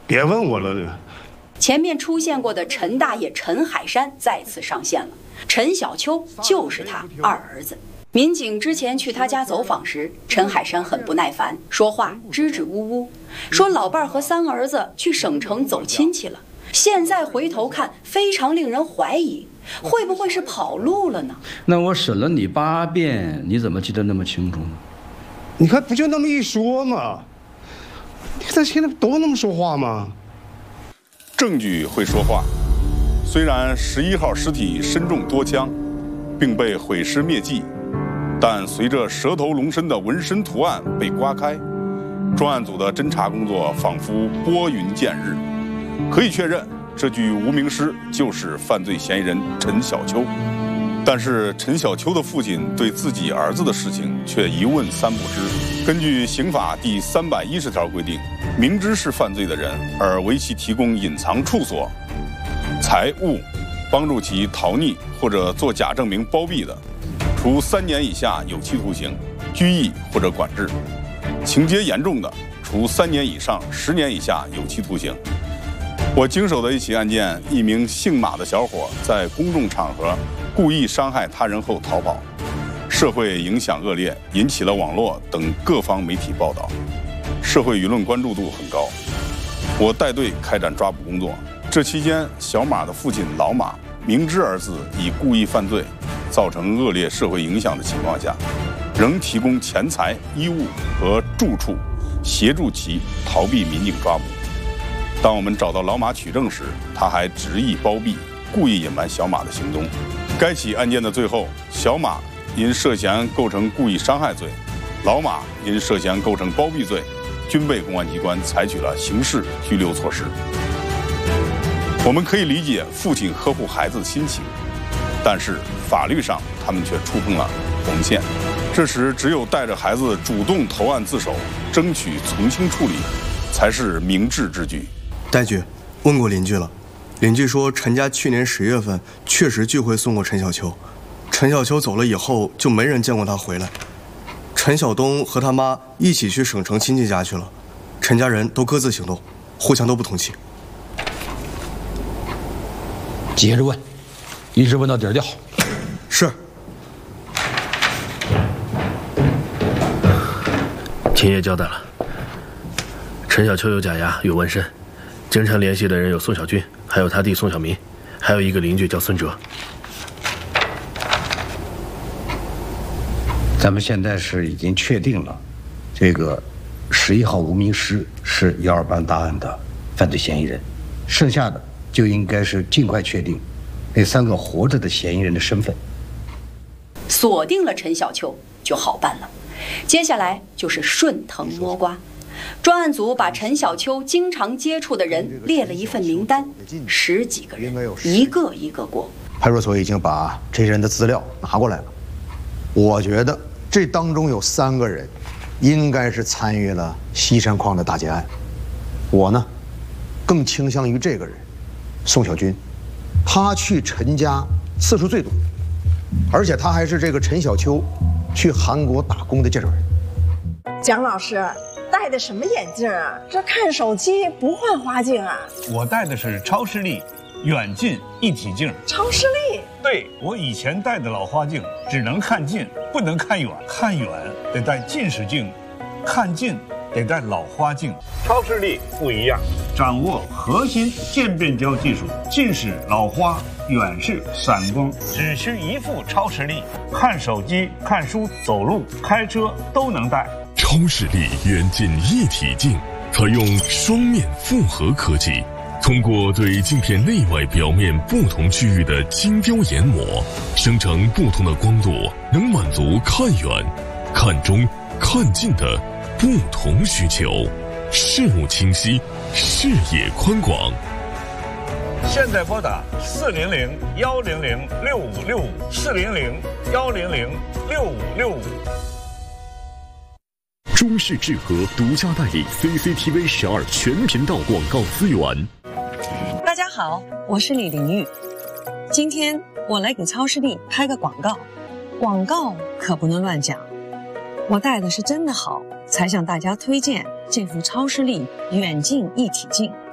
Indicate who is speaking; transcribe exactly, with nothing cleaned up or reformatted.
Speaker 1: 别问我了。
Speaker 2: 前面出现过的陈大爷陈海山再次上线了，陈小秋就是他二儿子。民警之前去他家走访时，陈海山很不耐烦，说话支支吾吾，说老伴儿和三儿子去省城走亲戚了。现在回头看，非常令人怀疑，会不会是跑路了呢？
Speaker 3: 那我审了你八遍，你怎么记得那么清楚呢？
Speaker 1: 你看，不就那么一说吗？你看他现在都那么说话吗？
Speaker 4: 证据会说话。虽然十一号尸体身中多枪，并被毁尸灭迹，但随着蛇头龙身的纹身图案被刮开，专案组的侦查工作仿佛拨云见日。可以确认，这具无名尸就是犯罪嫌疑人陈小秋。但是陈小秋的父亲对自己儿子的事情却一问三不知。根据刑法第三百一十条规定，明知是犯罪的人而为其提供隐藏处所、财物，帮助其逃匿或者作假证明包庇的，处三年以下有期徒刑、拘役或者管制；情节严重的，处三年以上十年以下有期徒刑。我经手的一起案件，一名姓马的小伙在公众场合故意伤害他人后逃跑，社会影响恶劣，引起了网络等各方媒体报道，社会舆论关注度很高。我带队开展抓捕工作，这期间小马的父亲老马明知儿子以故意犯罪造成恶劣社会影响的情况下，仍提供钱财、衣物和住处，协助其逃避民警抓捕。当我们找到老马取证时，他还执意包庇，故意隐瞒小马的行踪。该起案件的最后，小马因涉嫌构成故意伤害罪，老马因涉嫌构成包庇罪，均被公安机关采取了刑事拘留措施。我们可以理解父亲呵护孩子的心情，但是法律上他们却触碰了红线。这时，只有带着孩子主动投案自首，争取从轻处理，才是明智之举。
Speaker 5: 戴局，问过邻居了，邻居说陈家去年十月份确实聚会送过陈小秋，陈小秋走了以后就没人见过他回来。陈晓东和他妈一起去省城亲戚家去了，陈家人都各自行动，互相都不通气。
Speaker 6: 接着问，一直问到底儿掉。
Speaker 5: 是。
Speaker 7: 秦爷交代了，陈小秋有假牙，有纹身，经常联系的人有宋小军，还有他弟宋小民，还有一个邻居叫孙哲。
Speaker 3: 咱们现在是已经确定了，这个十一号无名尸是幺二班大案的犯罪嫌疑人，剩下的就应该是尽快确定那三个活着的嫌疑人的身份。
Speaker 2: 锁定了陈小秋就好办了，接下来就是顺藤摸瓜。专案组把陈小秋经常接触的人列了一份名单，十几个人，一个一个过。
Speaker 8: 派出所已经把这些人的资料拿过来了，我觉得这当中有三个人应该是参与了西山矿的打劫案。我呢更倾向于这个人，宋小军，他去陈家次数最多，而且他还是这个陈小秋去韩国打工的介绍人。
Speaker 9: 蒋老师戴的什么眼镜啊？这看手机不换花镜啊？
Speaker 10: 我戴的是超视力远近一体镜。
Speaker 9: 超视力？
Speaker 10: 对，我以前戴的老花镜只能看近，不能看远，看远得戴近视镜，看近得戴老花镜。超视力不一样，掌握核心渐变焦技术，近视、老花、远视、散光，只需一副超视力，看手机、看书、走路、开车都能戴。
Speaker 11: 超视力远近一体镜采用双面复合科技，通过对镜片内外表面不同区域的精雕研磨，生成不同的光度，能满足看远、看中、看近的不同需求，视物清晰，视野宽广。
Speaker 10: 现在拨打四零零幺零零六五六五四零零幺零零六五六五。
Speaker 11: 中视智和独家代理 C C T V 十二全频道广告资源。
Speaker 12: 大家好，我是李玲玉，今天我来给超视力拍个广告，广告可不能乱讲，我戴的是真的好，才向大家推荐这副超视力远近一体镜。